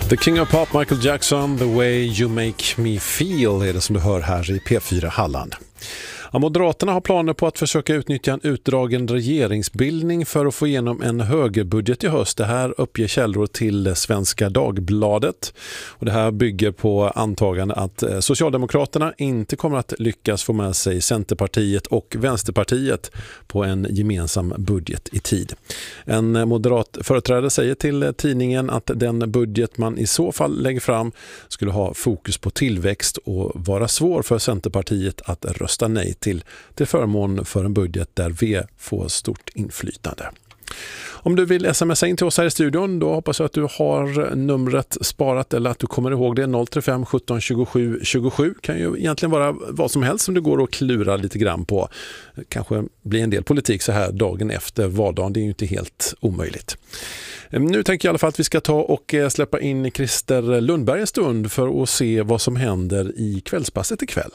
The King of Pop, Michael Jackson, The Way You Make Me Feel är det som du hör här i P4 Halland. Ja, Moderaterna har planer på att försöka utnyttja en utdragen regeringsbildning för att få igenom en högerbudget i höst. Det här uppger källor till Svenska Dagbladet. Och det här bygger på antagande att Socialdemokraterna inte kommer att lyckas få med sig Centerpartiet och Vänsterpartiet på en gemensam budget i tid. En moderat företrädare säger till tidningen att den budget man i så fall lägger fram skulle ha fokus på tillväxt och vara svår för Centerpartiet att rösta nej till förmån för en budget där V får stort inflytande. Om du vill smsa in till oss här i studion, då hoppas jag att du har numret sparat eller att du kommer ihåg det. 035 17 27 27 kan ju egentligen vara vad som helst som du går och klurar lite grann på. Kanske blir en del politik så här dagen efter valdagen, det är ju inte helt omöjligt. Nu tänker jag i alla fall att vi ska ta och släppa in Christer Lundberg en stund för att se vad som händer i kvällspasset ikväll.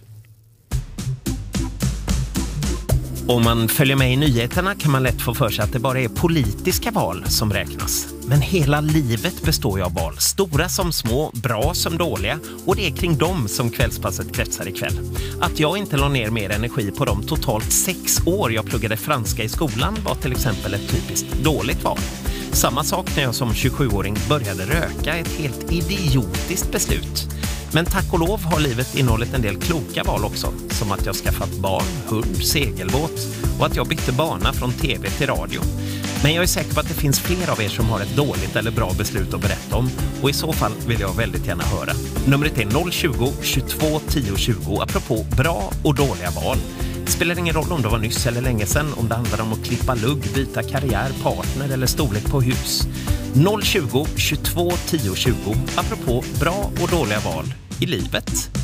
Om man följer med i nyheterna kan man lätt få för sig att det bara är politiska val som räknas. Men hela livet består ju av val, stora som små, bra som dåliga, och det är kring dem som kvällspasset kretsar ikväll. Att jag inte la ner mer energi på de totalt 6 år jag pluggade franska i skolan var till exempel ett typiskt dåligt val. Samma sak när jag som 27-åring började röka, ett helt idiotiskt beslut. Men tack och lov har livet innehållit en del kloka val också, som att jag skaffat barn, hund, segelbåt och att jag bytte bana från tv till radio. Men jag är säker på att det finns fler av er som har ett dåligt eller bra beslut att berätta om, och i så fall vill jag väldigt gärna höra. Numret är 020 22 10 20 apropå bra och dåliga val. Det spelar ingen roll om det var nyss eller länge sedan, om det handlar om att klippa lugg, byta karriär, partner eller storlek på hus. 020 22 10 20 apropå bra och dåliga val i livet.